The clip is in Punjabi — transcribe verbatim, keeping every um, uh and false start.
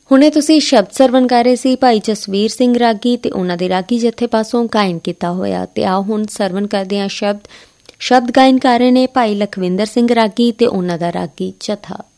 ਹੁਣੇ ਤੁਸੀਂ ਸ਼ਬਦ ਸਰਵਣ ਕਰ ਰਹੇ ਸੀ ਭਾਈ ਜਸਵੀਰ ਸਿੰਘ ਰਾਗੀ ਤੇ ਉਹਨਾਂ ਦੇ ਰਾਗੀ ਜਥੇ ਪਾਸੋਂ ਗਾਇਨ ਕੀਤਾ ਹੋਇਆ। ਤੇ ਆਓ ਹੁਣ ਸਰਵਣ ਕਰਦੇ ਹਾਂ ਸ਼ਬਦ। ਸ਼ਬਦ ਗਾਇਨ ਕਰ ਰਹੇ ਨੇ ਭਾਈ ਲਖਵਿੰਦਰ ਸਿੰਘ ਰਾਗੀ ਤੇ ਉਹਨਾਂ ਦਾ ਰਾਗੀ ਜਥਾ।